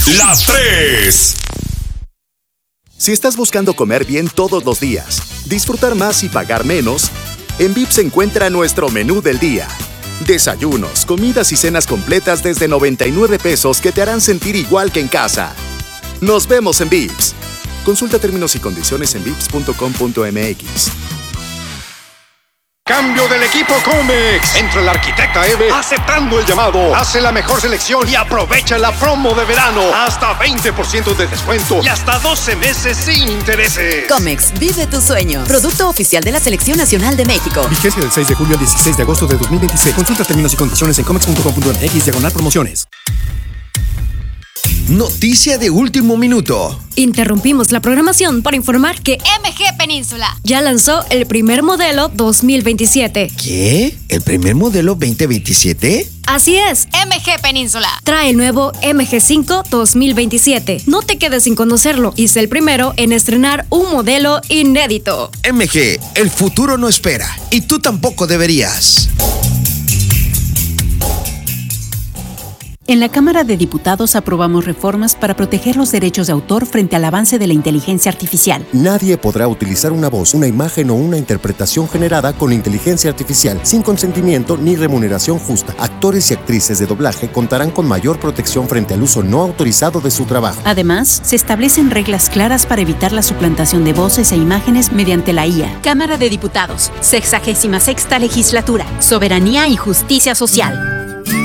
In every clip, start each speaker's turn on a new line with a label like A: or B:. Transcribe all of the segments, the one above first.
A: Las 3.
B: Si estás buscando comer bien todos los días, disfrutar más y pagar menos, en Vips se encuentra nuestro menú del día. Desayunos, comidas y cenas completas desde 99 pesos que te harán sentir igual que en casa. Nos vemos en Vips. Consulta términos y condiciones en vips.com.mx.
C: Cambio del equipo Comex. Entra la arquitecta Eve aceptando el llamado. Hace la mejor selección y aprovecha la promo de verano. Hasta 20% de descuento y hasta 12 meses sin intereses.
D: Comex, vive tu sueño. Producto oficial de la Selección Nacional de México.
E: Vigencia del 6 de julio al 16 de agosto de 2026. Consulta términos y condiciones en comex.com.mx/promociones.
F: Noticia de último minuto.
G: Interrumpimos la programación para informar que MG Península ya lanzó el primer modelo 2027.
F: ¿Qué? ¿El primer modelo 2027?
G: Así es, MG Península trae el nuevo MG5 2027. No te quedes sin conocerlo y sé el primero en estrenar un modelo inédito.
F: MG, el futuro no espera y tú tampoco deberías.
H: En la Cámara de Diputados aprobamos reformas para proteger los derechos de autor frente al avance de la inteligencia artificial.
I: Nadie podrá utilizar una voz, una imagen o una interpretación generada con inteligencia artificial sin consentimiento ni remuneración justa. Actores y actrices de doblaje contarán con mayor protección frente al uso no autorizado de su trabajo.
H: Además, se establecen reglas claras para evitar la suplantación de voces e imágenes mediante la IA.
J: Cámara de Diputados, 66ª Legislatura, Soberanía y Justicia Social.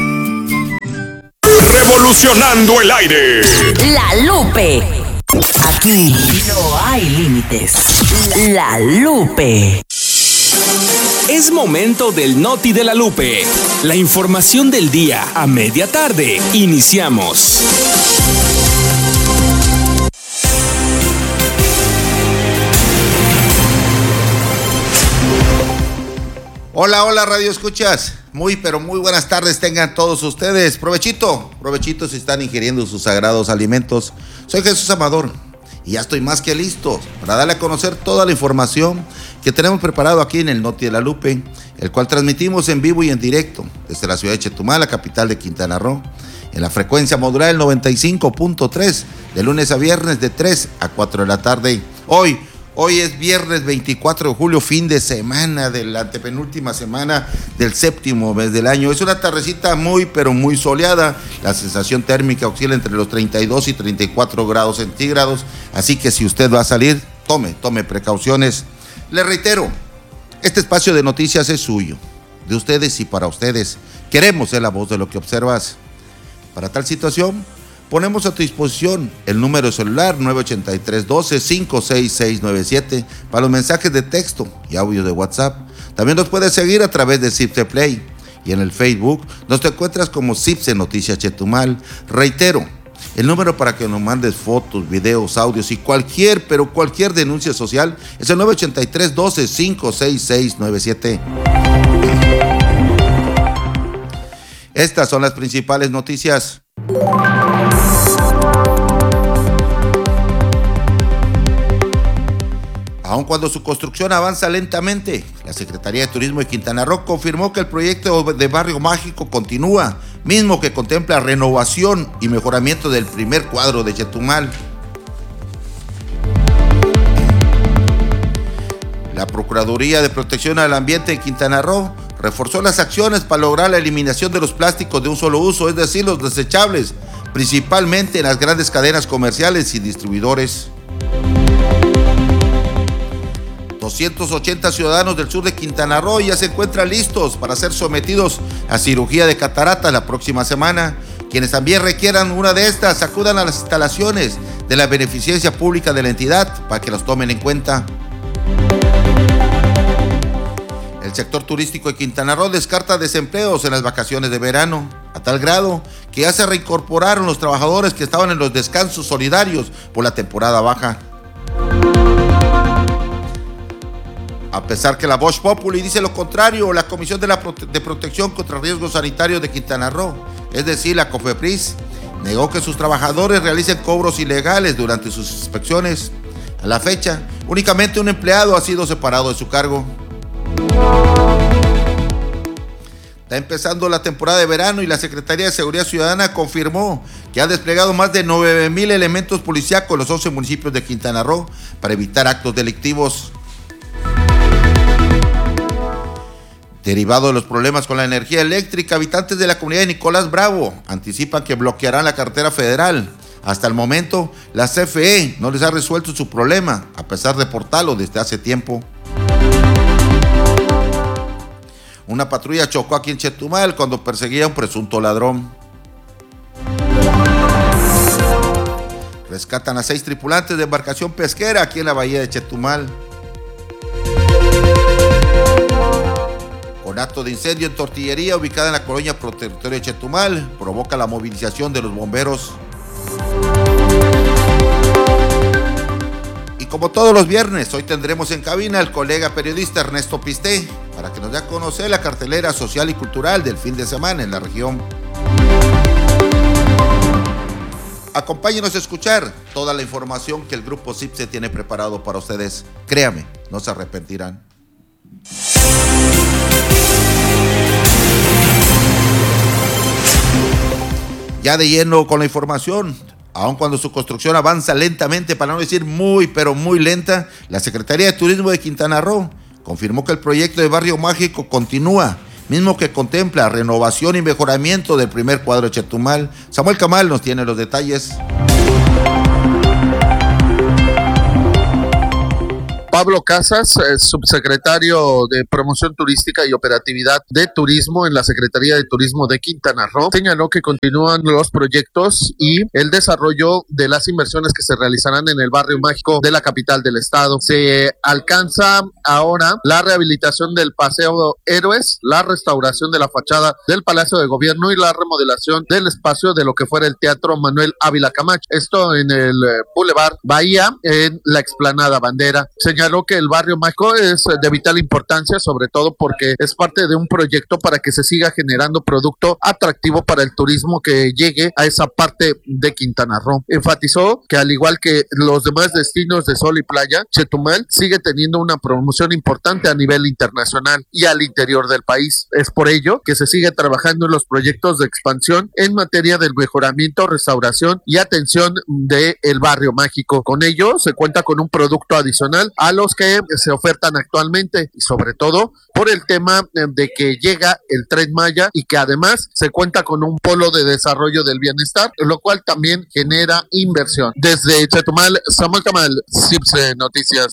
A: Revolucionando el aire.
D: La Lupe. Aquí no hay límites. La Lupe.
K: Es momento del Noti de la Lupe. La información del día a media tarde. Iniciamos.
L: Hola, hola Radio Escuchas. Pero muy buenas tardes tengan todos ustedes. Provechito si están ingiriendo sus sagrados alimentos. Soy Jesús Amador y ya estoy más que listo para darle a conocer toda la información que tenemos preparado aquí en el Noti de la Lupe, el cual transmitimos en vivo y en directo desde la ciudad de Chetumal, la capital de Quintana Roo, en la frecuencia modular el 95.3, de lunes a viernes de 3 a 4 de la tarde. Hoy es viernes 24 de julio, fin de semana de la antepenúltima semana del séptimo mes del año. Es una tardecita muy soleada. La sensación térmica oscila entre los 32 y 34 grados centígrados. Así que si usted va a salir, tome precauciones. Le reitero, este espacio de noticias es suyo, de ustedes y para ustedes. Queremos ser la voz de lo que observas. Para tal situación, ponemos a tu disposición el número de celular 983-12-56697 para los mensajes de texto y audio de WhatsApp. También nos puedes seguir a través de Cipse Play y en el Facebook nos te encuentras como Cipse Noticias Chetumal. Reitero, el número para que nos mandes fotos, videos, audios y cualquier denuncia social es el 983-12-56697. Estas son las principales noticias. Aun cuando su construcción avanza lentamente, la Secretaría de Turismo de Quintana Roo confirmó que el proyecto de Barrio Mágico continúa, mismo que contempla renovación y mejoramiento del primer cuadro de Chetumal. La Procuraduría de Protección al Ambiente de Quintana Roo reforzó las acciones para lograr la eliminación de los plásticos de un solo uso, es decir, los desechables, principalmente en las grandes cadenas comerciales y distribuidores. 280 ciudadanos del sur de Quintana Roo ya se encuentran listos para ser sometidos a cirugía de catarata la próxima semana. Quienes también requieran una de estas, acudan a las instalaciones de la beneficencia pública de la entidad para que los tomen en cuenta. El sector turístico de Quintana Roo descarta desempleos en las vacaciones de verano, a tal grado que ya se reincorporaron los trabajadores que estaban en los descansos solidarios por la temporada baja. A pesar que la Voz Populi dice lo contrario, la Comisión de Protección contra Riesgos Sanitarios de Quintana Roo, es decir, la COFEPRIS, negó que sus trabajadores realicen cobros ilegales durante sus inspecciones. A la fecha, únicamente un empleado ha sido separado de su cargo. Está empezando la temporada de verano y la Secretaría de Seguridad Ciudadana confirmó que ha desplegado más de 9,000 elementos policíacos en los 11 municipios de Quintana Roo para evitar actos delictivos. Derivado de los problemas con la energía eléctrica, habitantes de la comunidad de Nicolás Bravo anticipan que bloquearán la carretera federal. Hasta el momento, la CFE no les ha resuelto su problema, a pesar de reportarlo desde hace tiempo. Una patrulla chocó aquí en Chetumal cuando perseguía a un presunto ladrón. Rescatan a 6 tripulantes de embarcación pesquera aquí en la bahía de Chetumal. Con acto de incendio en tortillería ubicada en la colonia Protectorio de Chetumal, provoca la movilización de los bomberos. Y como todos los viernes, hoy tendremos en cabina al colega periodista Ernesto Pisté para que nos dé a conocer la cartelera social y cultural del fin de semana en la región. Acompáñenos a escuchar toda la información que el Grupo CIPSE tiene preparado para ustedes. Créame, no se arrepentirán. Ya de lleno con la información, aun cuando su construcción avanza lentamente, para no decir muy, pero muy lenta, la Secretaría de Turismo de Quintana Roo confirmó que el proyecto de Barrio Mágico continúa, mismo que contempla renovación y mejoramiento del primer cuadro de Chetumal. Samuel Camal nos tiene los detalles.
M: Pablo Casas, subsecretario de Promoción Turística y Operatividad de Turismo en la Secretaría de Turismo de Quintana Roo, señaló que continúan los proyectos y el desarrollo de las inversiones que se realizarán en el barrio mágico de la capital del estado. Se alcanza ahora la rehabilitación del Paseo Héroes, la restauración de la fachada del Palacio de Gobierno y la remodelación del espacio de lo que fuera el Teatro Manuel Ávila Camacho. Esto en el Boulevard Bahía, en la explanada Bandera. Señaló que el barrio mágico es de vital importancia, sobre todo porque es parte de un proyecto para que se siga generando producto atractivo para el turismo que llegue a esa parte de Quintana Roo. Enfatizó que al igual que los demás destinos de sol y playa, Chetumal sigue teniendo una promoción importante a nivel internacional y al interior del país. Es por ello que se sigue trabajando en los proyectos de expansión en materia del mejoramiento, restauración y atención del barrio mágico. Con ello se cuenta con un producto adicional a los que se ofertan actualmente y sobre todo por el tema de que llega el Tren Maya y que además se cuenta con un polo de desarrollo del bienestar, lo cual también genera inversión. Desde Chetumal, Samuel Camal, CIPSE Noticias.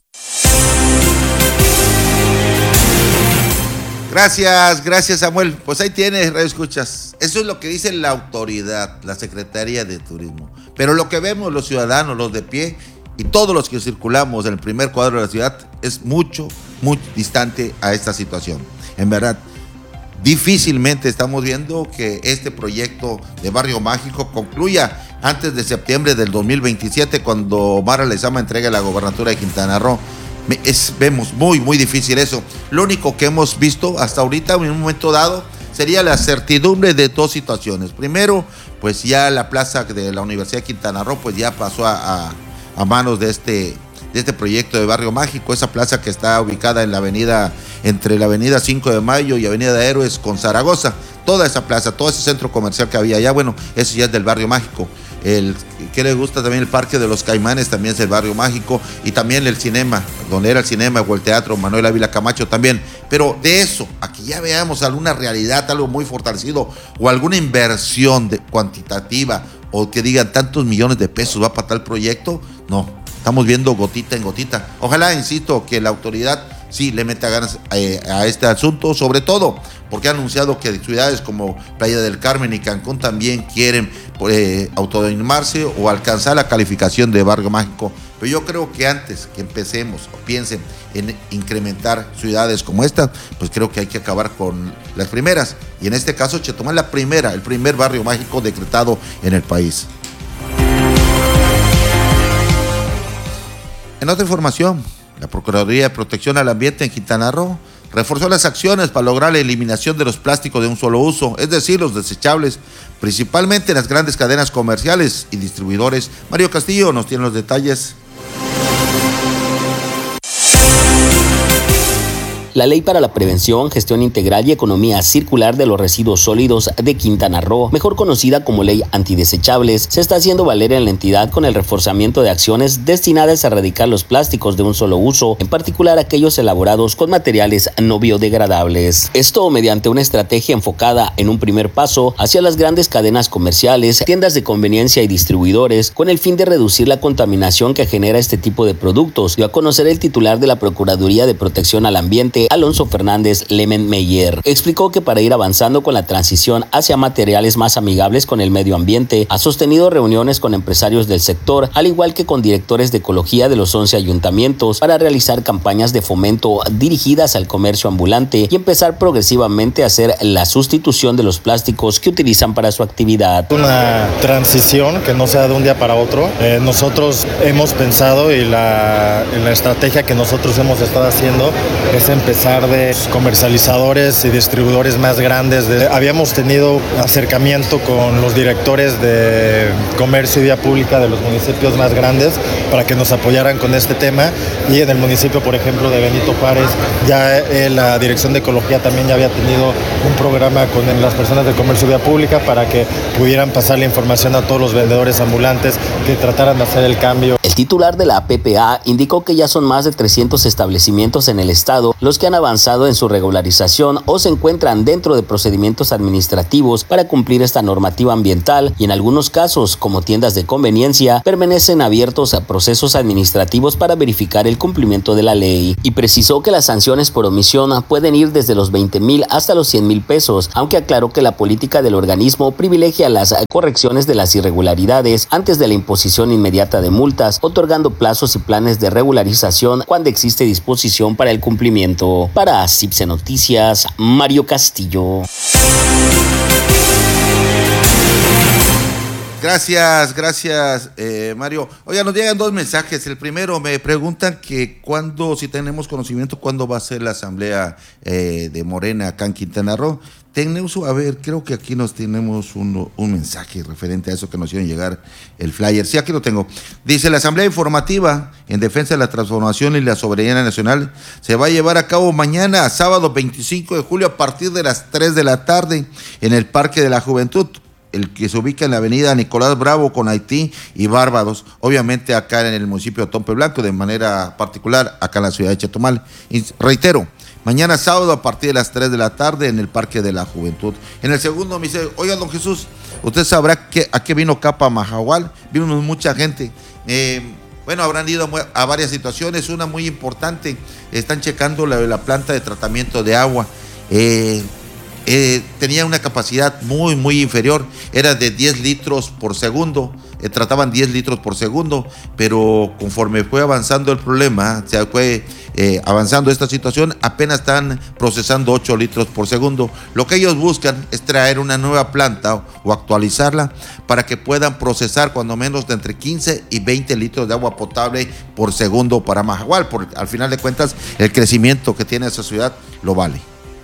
L: Gracias Samuel. Pues ahí tienes, radio escuchas. Eso es lo que dice la autoridad, la Secretaría de Turismo. Pero lo que vemos los ciudadanos, los de pie y todos los que circulamos en el primer cuadro de la ciudad es muy distante a esta situación. En verdad, difícilmente estamos viendo que este proyecto de Barrio Mágico concluya antes de septiembre del 2027, cuando Omar Lezama entregue la gobernatura de Quintana Roo. Vemos muy difícil eso. Lo único que hemos visto hasta ahorita, en un momento dado, sería la certidumbre de dos situaciones. Primero, pues ya la plaza de la Universidad de Quintana Roo pues ya pasó a manos de este proyecto de Barrio Mágico, esa plaza que está ubicada en la avenida, entre la avenida 5 de Mayo y avenida de Héroes con Zaragoza. Toda esa plaza, todo ese centro comercial que había allá, bueno, eso ya es del Barrio Mágico. El que le gusta también el Parque de los Caimanes también es del Barrio Mágico, y también el cinema, donde era el cinema o el Teatro Manuel Ávila Camacho también. Pero de eso, aquí ya veamos alguna realidad, algo muy fortalecido o alguna inversión cuantitativa, o que digan tantos millones de pesos va para tal proyecto, no, estamos viendo gotita en gotita. Ojalá, insisto, que la autoridad sí le meta ganas a este asunto, sobre todo porque ha anunciado que ciudades como Playa del Carmen y Cancún también quieren autodenominarse o alcanzar la calificación de Barrio Mágico. Pero yo creo que antes que empecemos o piensen en incrementar ciudades como esta, pues creo que hay que acabar con las primeras. Y en este caso, Chetumal, el primer barrio mágico decretado en el país. En otra información, la Procuraduría de Protección al Ambiente en Quintana Roo reforzó las acciones para lograr la eliminación de los plásticos de un solo uso, es decir, los desechables, principalmente en las grandes cadenas comerciales y distribuidores. Mario Castillo nos tiene los detalles.
N: La Ley para la Prevención, Gestión Integral y Economía Circular de los Residuos Sólidos de Quintana Roo, mejor conocida como Ley Antidesechables, se está haciendo valer en la entidad con el reforzamiento de acciones destinadas a erradicar los plásticos de un solo uso, en particular aquellos elaborados con materiales no biodegradables. Esto mediante una estrategia enfocada en un primer paso hacia las grandes cadenas comerciales, tiendas de conveniencia y distribuidores, con el fin de reducir la contaminación que genera este tipo de productos, dio a conocer el titular de la Procuraduría de Protección al Ambiente, Alonso Fernández Lemenmeyer. Explicó que para ir avanzando con la transición hacia materiales más amigables con el medio ambiente, ha sostenido reuniones con empresarios del sector, al igual que con directores de ecología de los 11 ayuntamientos, para realizar campañas de fomento dirigidas al comercio ambulante y empezar progresivamente a hacer la sustitución de los plásticos que utilizan para su actividad.
O: Una transición que no sea de un día para otro. Nosotros hemos pensado y la estrategia que nosotros hemos estado haciendo es empezar de comercializadores y distribuidores más grandes. Habíamos tenido acercamiento con los directores de comercio y vía pública de los municipios más grandes para que nos apoyaran con este tema, y en el municipio, por ejemplo, de Benito Juárez, ya la Dirección de Ecología también ya había tenido un programa con las personas de comercio y vía pública para que pudieran pasar la información a todos los vendedores ambulantes que trataran de hacer el cambio.
N: El titular de la PPA indicó que ya son más de 300 establecimientos en el estado los que han avanzado en su regularización o se encuentran dentro de procedimientos administrativos para cumplir esta normativa ambiental, y en algunos casos, como tiendas de conveniencia, permanecen abiertos a procesos administrativos para verificar el cumplimiento de la ley. Y precisó que las sanciones por omisión pueden ir desde los 20,000 hasta los 100,000 pesos, aunque aclaró que la política del organismo privilegia las correcciones de las irregularidades antes de la imposición inmediata de multas, otorgando plazos y planes de regularización cuando existe disposición para el cumplimiento. Para CIPSE Noticias, Mario Castillo.
L: Gracias, Mario. Oiga, nos llegan dos mensajes. El primero, me preguntan que si tenemos conocimiento, cuándo va a ser la asamblea de Morena acá en Quintana Roo. A ver, creo que aquí nos tenemos un mensaje referente a eso que nos hicieron llegar el flyer. Sí, aquí lo tengo. Dice, la asamblea informativa en defensa de la transformación y la soberanía nacional se va a llevar a cabo mañana, sábado 25 de julio, a partir de las 3 de la tarde, en el Parque de la Juventud, el que se ubica en la avenida Nicolás Bravo con Haití y Bárbados, obviamente acá en el municipio de Tompe Blanco, de manera particular acá en la ciudad de Chetumal. Y reitero, mañana sábado a partir de las 3 de la tarde en el Parque de la Juventud. En el segundo me dice, oiga, don Jesús, usted sabrá a qué vino Capa Mahahual. Vimos mucha gente. Habrán ido a varias situaciones, una muy importante, están checando la planta de tratamiento de agua. Tenía una capacidad muy, muy inferior, era de 10 litros por segundo, trataban 10 litros por segundo, pero conforme fue avanzando el problema, se fue avanzando esta situación, apenas están procesando 8 litros por segundo. Lo que ellos buscan es traer una nueva planta o actualizarla para que puedan procesar cuando menos de entre 15 y 20 litros de agua potable por segundo para Mahahual, porque al final de cuentas el crecimiento que tiene esa ciudad lo vale.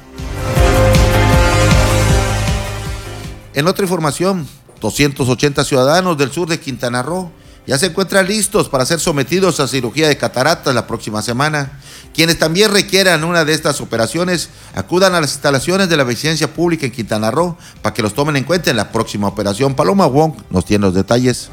L: En otra información, 280 ciudadanos del sur de Quintana Roo ya se encuentran listos para ser sometidos a cirugía de cataratas la próxima semana. Quienes también requieran una de estas operaciones, acudan a las instalaciones de la Vigilancia Pública en Quintana Roo para que los tomen en cuenta en la próxima operación. Paloma Wong nos tiene los detalles.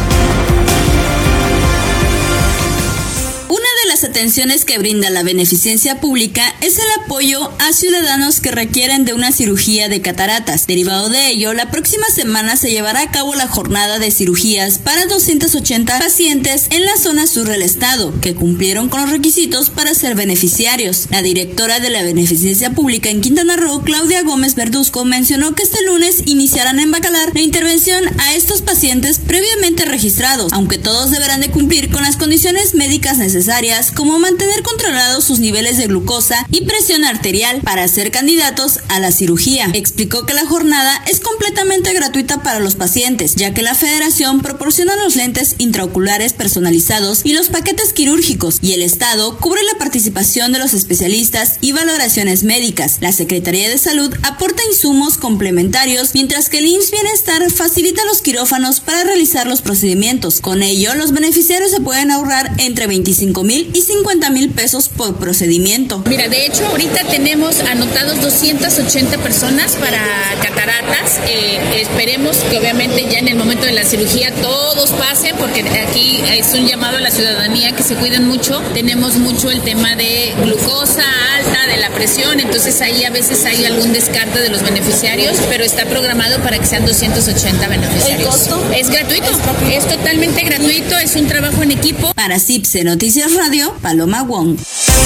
P: Las atenciones que brinda la beneficencia pública es el apoyo a ciudadanos que requieren de una cirugía de cataratas. Derivado de ello, la próxima semana se llevará a cabo la jornada de cirugías para 280 pacientes en la zona sur del estado, que cumplieron con los requisitos para ser beneficiarios. La directora de la beneficencia pública en Quintana Roo, Claudia Gómez Verduzco, mencionó que este lunes iniciarán en Bacalar la intervención a estos pacientes previamente registrados, aunque todos deberán de cumplir con las condiciones médicas necesarias, como mantener controlados sus niveles de glucosa y presión arterial para ser candidatos a la cirugía. Explicó que la jornada es completamente gratuita para los pacientes, ya que la federación proporciona los lentes intraoculares personalizados y los paquetes quirúrgicos, y el Estado cubre la participación de los especialistas y valoraciones médicas. La Secretaría de Salud aporta insumos complementarios, mientras que el IMSS Bienestar facilita los quirófanos para realizar los procedimientos. Con ello, los beneficiarios se pueden ahorrar entre 25,000 y 50,000 pesos por procedimiento.
Q: Mira, de hecho, ahorita tenemos anotados 280 personas para cataratas. Esperemos que obviamente ya en el momento de la cirugía todos pasen, porque aquí es un llamado a la ciudadanía que se cuiden mucho. Tenemos mucho el tema de glucosa alta, de la presión, entonces ahí a veces hay algún descarte de los beneficiarios, pero está programado para que sean 280 beneficiarios.
P: ¿El costo?
Q: Es gratuito, es totalmente gratuito, es un trabajo en equipo.
P: Para CIPSE Noticias Radio, Paloma Wong.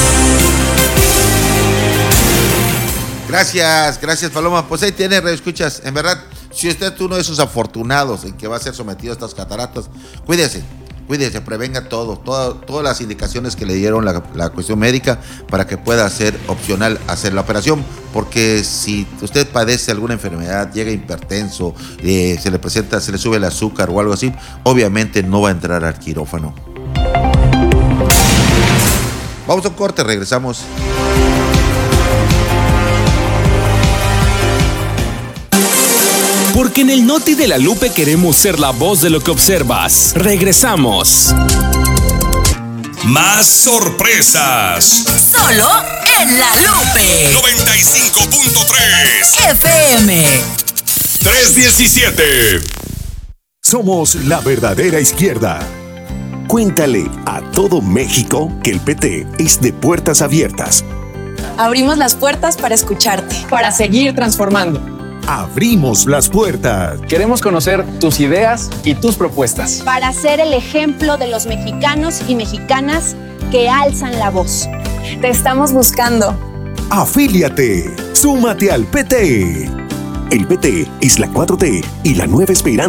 L: Gracias Paloma. Pues ahí tiene, escuchas. En verdad, si usted es uno de esos afortunados en que va a ser sometido a estas cataratas, cuídese, prevenga todas las indicaciones que le dieron la cuestión médica para que pueda ser opcional hacer la operación, porque si usted padece alguna enfermedad, llega hipertenso, se le sube el azúcar o algo así, obviamente no va a entrar al quirófano. Vamos a un corte, regresamos.
K: Porque en el Noti de la Lupe queremos ser la voz de lo que observas. Regresamos.
A: Más sorpresas.
D: Solo en la Lupe.
A: 95.3
D: FM.
A: 317.
R: Somos la verdadera izquierda. Cuéntale a todo México que el PT es de puertas abiertas.
S: Abrimos las puertas para escucharte.
T: Para seguir transformando.
R: Abrimos las puertas.
T: Queremos conocer tus ideas y tus propuestas.
U: Para ser el ejemplo de los mexicanos y mexicanas que alzan la voz.
S: Te estamos buscando.
R: Afíliate. Súmate al PT. El PT es la 4T y la nueva esperanza.